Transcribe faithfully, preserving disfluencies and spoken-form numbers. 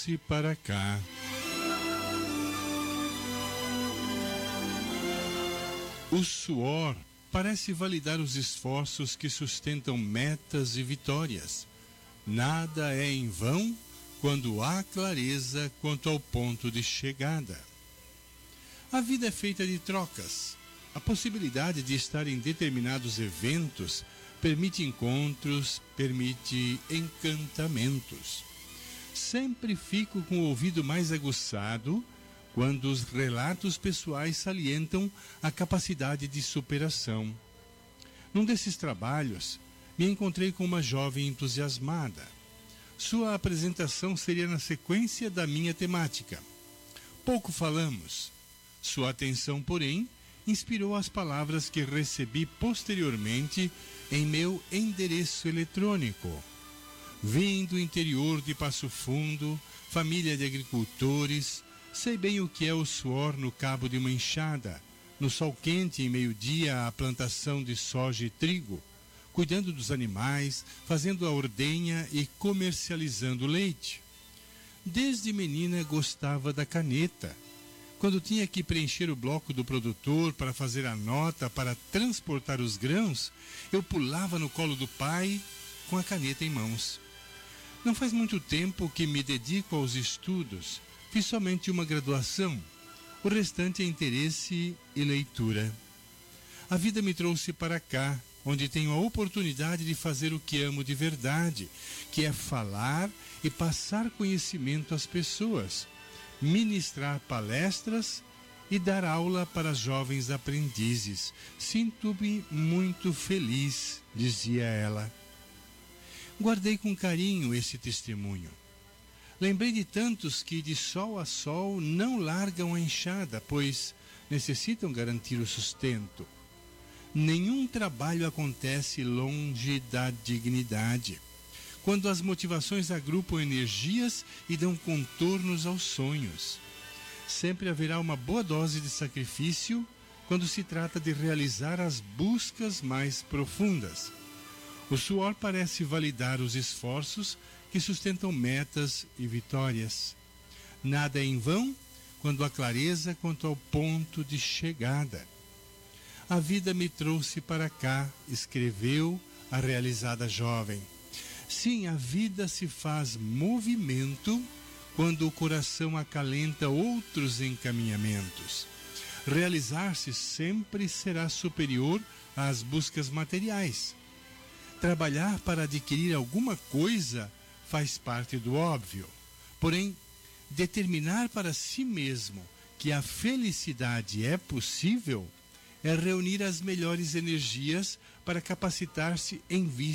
trouxe para cá. O suor parece validar os esforços que sustentam metas e vitórias. Nada é em vão quando há clareza quanto ao ponto de chegada. A vida é feita de trocas. A possibilidade de estar em determinados eventos permite encontros, permite encantamentos. Sempre fico com o ouvido mais aguçado quando os relatos pessoais salientam a capacidade de superação. Num desses trabalhos, me encontrei com uma jovem entusiasmada. Sua apresentação seria na sequência da minha temática. Pouco falamos. Sua atenção, porém, inspirou as palavras que recebi posteriormente em meu endereço eletrônico. Vim do interior de Passo Fundo, família de agricultores, sei bem o que é o suor no cabo de uma enxada, no sol quente em meio-dia a plantação de soja e trigo, cuidando dos animais, fazendo a ordenha e comercializando leite. Desde menina gostava da caneta. Quando tinha que preencher o bloco do produtor para fazer a nota para transportar os grãos, eu pulava no colo do pai com a caneta em mãos. Não faz muito tempo que me dedico aos estudos. Fiz somente uma graduação. O restante é interesse e leitura. A vida me trouxe para cá, onde tenho a oportunidade de fazer o que amo de verdade, que é falar e passar conhecimento às pessoas, ministrar palestras e dar aula para jovens aprendizes. Sinto-me muito feliz, dizia ela. Guardei com carinho esse testemunho. Lembrei de tantos que de sol a sol não largam a enxada, pois necessitam garantir o sustento. Nenhum trabalho acontece longe da dignidade, quando as motivações agrupam energias e dão contornos aos sonhos. Sempre haverá uma boa dose de sacrifício quando se trata de realizar as buscas mais profundas. O suor parece validar os esforços que sustentam metas e vitórias. Nada é em vão quando há clareza quanto ao ponto de chegada. A vida me trouxe para cá, escreveu a realizada jovem. Sim, a vida se faz movimento quando o coração acalenta outros encaminhamentos. Realizar-se sempre será superior às buscas materiais. Trabalhar para adquirir alguma coisa faz parte do óbvio. Porém, determinar para si mesmo que a felicidade é possível é reunir as melhores energias para capacitar-se em vista